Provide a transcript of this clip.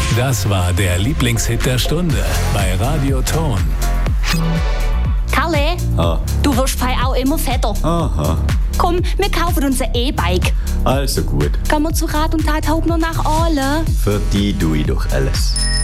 Das war der Lieblingshit der Stunde bei Radio Ton. Kalle, du wirst auch immer fetter. Aha. Komm, wir kaufen uns ein E-Bike. Also gut. Gehen wir zu Rat und Tat Hauptner nach Aalen. Für die tue ich doch alles.